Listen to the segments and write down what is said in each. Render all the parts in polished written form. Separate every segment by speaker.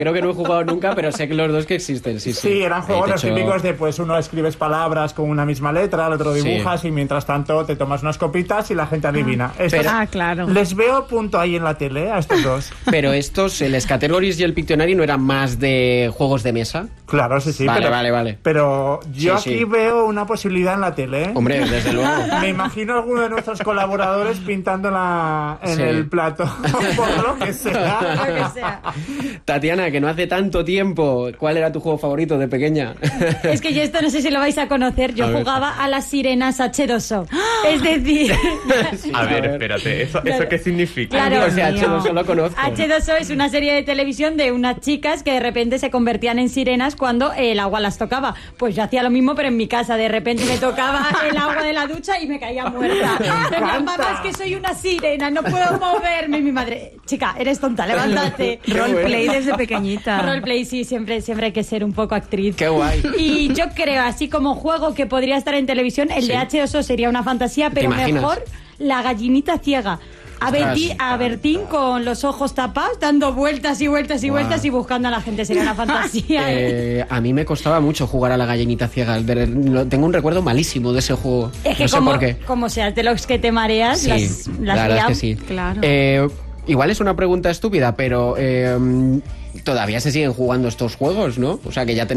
Speaker 1: Creo que no he jugado nunca, pero sé que los dos que existen, sí.
Speaker 2: Sí, eran juegos los típicos de pues uno escribes palabras con una misma letra, el otro dibujas y mientras tanto te tomas unas copitas y la gente adivina.
Speaker 3: Claro.
Speaker 2: Les veo punto ahí en la tele a estos dos.
Speaker 1: Pero estos, el Scattergories y el Pictionary, ¿no eran más de juegos de mesa?
Speaker 2: Claro, sí.
Speaker 1: Vale.
Speaker 2: Pero yo aquí veo una posibilidad en la tele, ¿eh?
Speaker 1: Hombre, desde luego.
Speaker 2: Me imagino a alguno de nuestros colaboradores pintándola en el plato, por lo que sea.
Speaker 1: Tatiana, que no hace tanto tiempo, ¿cuál era tu juego favorito de pequeña?
Speaker 4: Es que yo esto no sé si lo vais a conocer. Yo jugaba a las sirenas H2O. Es decir...
Speaker 5: A ver, espérate, ¿eso qué significa?
Speaker 4: Claro,
Speaker 1: o sea, H2O lo conozco.
Speaker 4: H2O es una serie de televisión de unas chicas que de repente se convertían en sirenas cuando el agua las tocaba. Pues yo hacía lo mismo, pero en mi casa. De repente me tocaba el agua de la ducha y me caía muerta. Mamá, es que soy una sirena, no puedo moverme. Y mi madre, chica, eres tonta, levántate.
Speaker 3: Roleplay desde pequeñita.
Speaker 4: Roleplay, sí, siempre hay que ser un poco actriz.
Speaker 1: Qué guay.
Speaker 4: Y yo creo, así como juego que podría estar en televisión, el de H2O sería una fantasía, pero mejor la gallinita ciega. A Bertín con los ojos tapados, dando vueltas y vueltas y vueltas y buscando a la gente. Sería una fantasía.
Speaker 1: A mí me costaba mucho jugar a la gallinita ciega. Tengo un recuerdo malísimo de ese juego.
Speaker 4: Es que
Speaker 1: no sé por qué.
Speaker 4: Como seas de los que te mareas, las
Speaker 1: la verdad es que sí.
Speaker 3: Claro.
Speaker 1: Igual es una pregunta estúpida, pero todavía se siguen jugando estos juegos, ¿no? O sea, que ya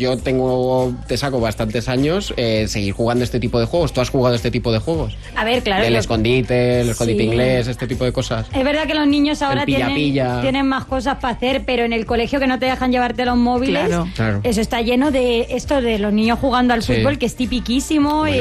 Speaker 1: te saco bastantes años seguir jugando este tipo de juegos. ¿Tú has jugado este tipo de juegos?
Speaker 4: A ver, claro.
Speaker 1: El escondite inglés, este tipo de cosas.
Speaker 4: Es verdad que los niños ahora tienen más cosas para hacer, pero en el colegio que no te dejan llevarte los móviles,
Speaker 1: claro.
Speaker 4: Eso está lleno de esto de los niños jugando al fútbol, que es tipiquísimo. Bueno,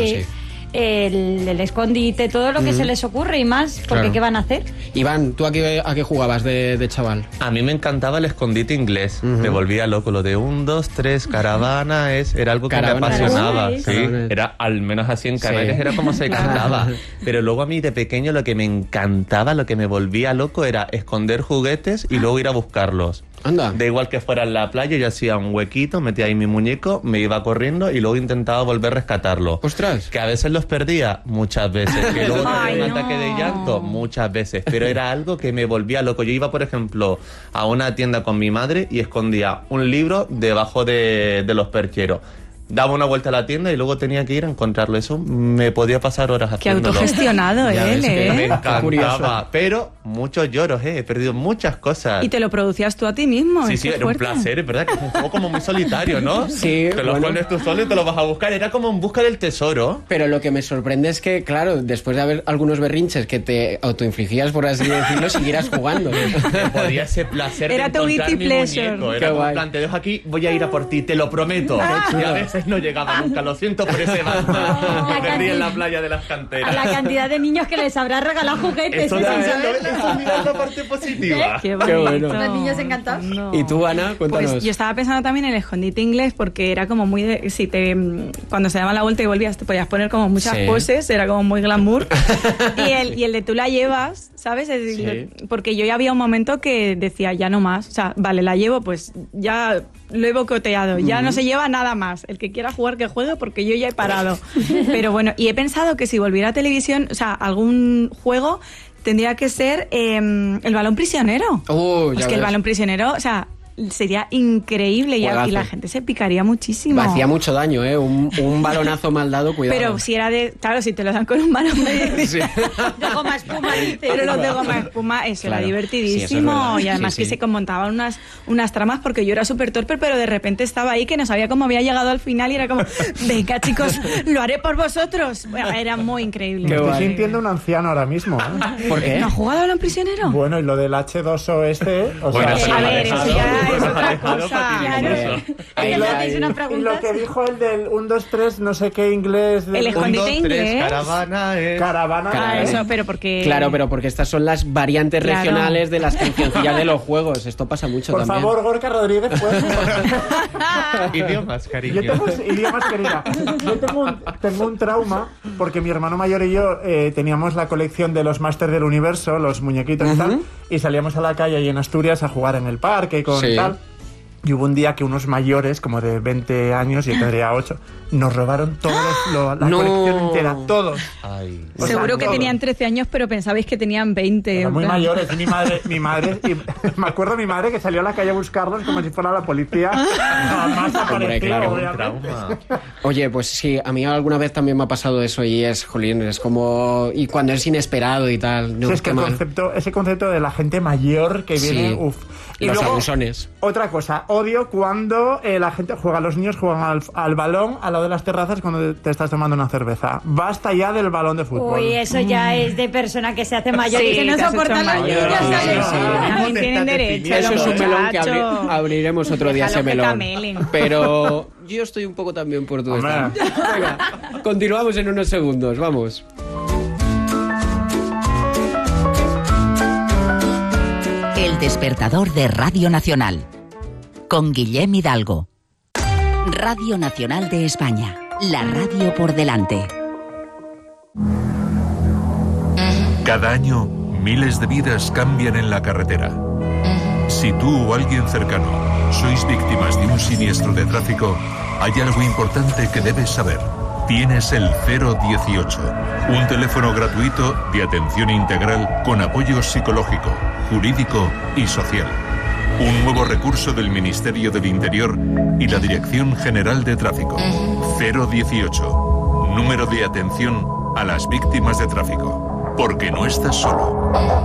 Speaker 4: el escondite, todo lo que se les ocurre y más, porque ¿qué van a hacer?
Speaker 1: Iván, ¿tú a qué jugabas de chaval?
Speaker 5: A mí me encantaba el escondite inglés. Me volvía loco. Lo de 1, 2, 3, caravana, era algo que me apasionaba. Sí, era al menos así en Canarias, era como se cantaba. Pero luego a mí de pequeño lo que me encantaba, lo que me volvía loco era esconder juguetes y luego ir a buscarlos.
Speaker 1: Anda.
Speaker 5: Da igual que fuera en la playa, yo hacía un huequito, metía ahí mi muñeco, me iba corriendo y luego intentaba volver a rescatarlo.
Speaker 1: ¡Ostras!
Speaker 5: Que a veces los perdía, muchas veces. Que luego tenía un ataque de llanto, muchas veces. Pero era algo que me volvía loco. Yo iba, por ejemplo, a una tienda con mi madre y escondía un libro debajo de los percheros. Daba una vuelta a la tienda y luego tenía que ir a encontrarlo. Eso me podía pasar horas haciéndolo.
Speaker 3: Qué autogestionado él,
Speaker 5: Me encantaba. Pero muchos lloros, he perdido muchas cosas.
Speaker 3: Y te lo producías tú a ti mismo.
Speaker 5: Sí, era un placer, es verdad que es un juego como muy solitario, ¿no?
Speaker 1: Sí.
Speaker 5: Te lo pones tú solo y te lo vas a buscar. Era como en busca del tesoro.
Speaker 1: Pero lo que me sorprende es que, claro, después de haber algunos berrinches que te autoinfligías, por así decirlo, siguieras jugando.
Speaker 5: Te podía ese placer
Speaker 3: era
Speaker 5: de encontrar mi muñeco. Era como plan, te dejo aquí, voy a ir a por ti, te lo prometo. Y a veces no llegaba nunca, lo siento por ese Batman. Me perdí en la playa de las canteras.
Speaker 4: A la cantidad de niños que les habrá regalado juguetes.
Speaker 5: Eso mira la parte positiva.
Speaker 3: Qué bueno.
Speaker 4: Los niños encantados.
Speaker 1: No. ¿Y tú, Ana? Cuéntanos.
Speaker 3: Pues yo estaba pensando también en el escondite inglés porque era como muy cuando se daba la vuelta y volvías te podías poner como muchas poses, era como muy glamour. y el de tú la llevas, ¿sabes? Porque yo ya había un momento que decía ya no más, o sea, vale, la llevo, pues ya lo he boicoteado, ya no se lleva nada más. El que quiera jugar que juegue porque yo ya he parado. Pero bueno, y he pensado que si volviera a televisión, o sea, algún juego tendría que ser el balón prisionero. Es que el balón prisionero, o sea, sería increíble y la gente se picaría muchísimo.
Speaker 1: Hacía mucho daño, ¿eh? Un balonazo mal dado, cuidado.
Speaker 3: Pero si era claro, si te lo dan con un balón de
Speaker 4: goma espuma, dice.
Speaker 3: Pero los de goma espuma, eso era divertidísimo. Y además que se montaban unas tramas porque yo era súper torpe, pero de repente estaba ahí que no sabía cómo había llegado al final y era como, venga chicos, lo haré por vosotros. Bueno, era muy increíble.
Speaker 2: Me estoy sintiendo un anciano ahora mismo, ¿eh?
Speaker 1: ¿Por qué?
Speaker 3: ¿No has jugado a balón prisionero?
Speaker 2: Bueno, y lo del H2O
Speaker 5: bueno,
Speaker 2: sea,
Speaker 3: a ver, eso ya es otra cosa.
Speaker 4: Claro.
Speaker 2: Y lo que dijo el del 1, 2, 3, no sé qué inglés.
Speaker 3: El escondite inglés.
Speaker 2: Caravana.
Speaker 3: Eso, pero porque...
Speaker 1: Claro, pero porque estas son las variantes regionales de las cancioncillas de los juegos. Esto pasa mucho
Speaker 2: por
Speaker 1: también.
Speaker 2: Por favor, Gorka Rodríguez, pues.
Speaker 5: Idiomas, cariño.
Speaker 2: Idiomas, querida. Yo tengo un trauma porque mi hermano mayor y yo teníamos la colección de los Masters del Universo, los muñequitos y tal, y salíamos a la calle y en Asturias a jugar en el parque con tal. Y hubo un día que unos mayores, como de 20 años, yo tendría 8, nos robaron la colección entera, todos.
Speaker 5: Ay.
Speaker 2: O sea,
Speaker 3: Seguro que
Speaker 2: todos.
Speaker 3: tenían 13 años, pero pensabais que tenían 20.
Speaker 2: Eran muy
Speaker 3: en plan.
Speaker 2: mayores. Y mi madre, y me acuerdo de mi madre que salió a la calle a buscarlos como si fuera la policía. Jamás apareció,
Speaker 1: claro,
Speaker 5: Un
Speaker 2: obviamente.
Speaker 5: trauma.
Speaker 1: Oye, pues sí, a mí alguna vez también me ha pasado eso y jolín, es como... Y cuando es inesperado y tal, no,
Speaker 2: Sí, es que
Speaker 1: qué mal.
Speaker 2: ese concepto de la gente mayor que viene,
Speaker 1: Sí.
Speaker 2: uff. Y
Speaker 1: Los
Speaker 2: luego,
Speaker 1: abusones.
Speaker 2: otra cosa, odio cuando la gente juega, los niños juegan al balón al lado de las terrazas cuando te estás tomando una cerveza. Basta ya del balón de fútbol.
Speaker 4: Uy, eso ya es de persona que se hace mayor y
Speaker 3: Sí,
Speaker 4: que no
Speaker 3: te has
Speaker 4: soporta
Speaker 3: hecho
Speaker 4: los
Speaker 3: mayor.
Speaker 4: niños.
Speaker 1: Sí,
Speaker 4: ¿sabes?
Speaker 1: sí, sí.
Speaker 3: También tienen derecho.
Speaker 1: Eso es un melón que
Speaker 3: muchacho.
Speaker 1: abriremos otro día, ese
Speaker 3: Déjalo que
Speaker 1: melón.
Speaker 3: camelen.
Speaker 1: Pero yo estoy un poco también por tu
Speaker 2: Hombre.
Speaker 1: esta. Venga, continuamos en unos segundos, vamos.
Speaker 6: El despertador de Radio Nacional. Con Guillem Hidalgo. Radio Nacional de España. La radio por delante.
Speaker 7: Cada año, miles de vidas cambian en la carretera. Si tú o alguien cercano sois víctimas de un siniestro de tráfico, hay algo importante que debes saber. Tienes el 018, un teléfono gratuito de atención integral con apoyo psicológico, jurídico y social. Un nuevo recurso del Ministerio del Interior y la Dirección General de Tráfico. 018, número de atención a las víctimas de tráfico. Porque no estás solo.